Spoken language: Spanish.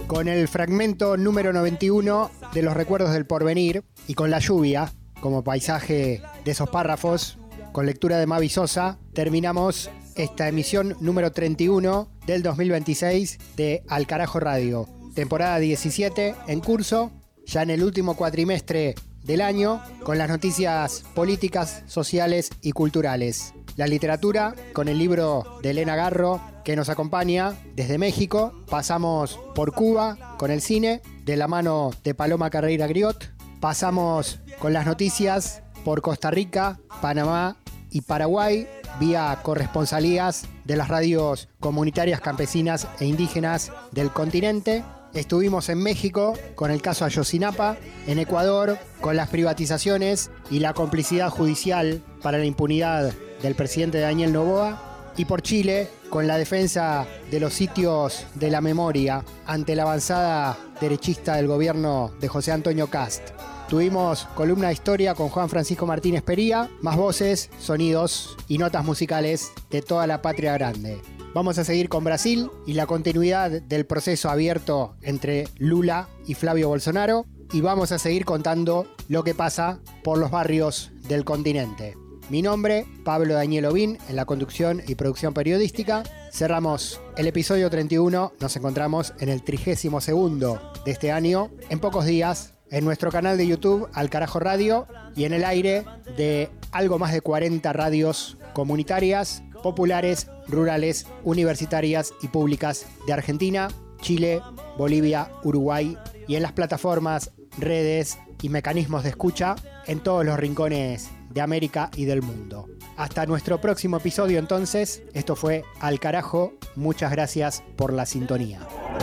Con el fragmento número 91 de Los Recuerdos del Porvenir y con la lluvia como paisaje de esos párrafos, con lectura de Mavi Sosa, terminamos esta emisión número 31 del 2026 de Al Carajo Radio. Temporada 17 en curso, ya en el último cuatrimestre del año, con las noticias políticas, sociales y culturales. La literatura, con el libro de Elena Garro, que nos acompaña desde México. Pasamos por Cuba, con el cine, de la mano de Paloma Carreira Griot. Pasamos con las noticias por Costa Rica, Panamá y Paraguay, vía corresponsalías de las radios comunitarias campesinas e indígenas del continente. Estuvimos en México con el caso Ayotzinapa, en Ecuador con las privatizaciones y la complicidad judicial para la impunidad del presidente Daniel Noboa, y por Chile con la defensa de los sitios de la memoria ante la avanzada derechista del gobierno de José Antonio Kast. Tuvimos columna de historia con Juan Francisco Martínez Pería, más voces, sonidos y notas musicales de toda la patria grande. Vamos a seguir con Brasil y la continuidad del proceso abierto entre Lula y Flavio Bolsonaro, y vamos a seguir contando lo que pasa por los barrios del continente. Mi nombre, Pablo Daniel Ovín, en la conducción y producción periodística. Cerramos el episodio 31, nos encontramos en el 32º de este año, en pocos días, en nuestro canal de YouTube, Al Carajo Radio, y en el aire de algo más de 40 radios comunitarias, populares, rurales, universitarias y públicas de Argentina, Chile, Bolivia, Uruguay, y en las plataformas, redes y mecanismos de escucha en todos los rincones de América y del mundo. Hasta nuestro próximo episodio entonces. Esto fue Al Carajo. Muchas gracias por la sintonía.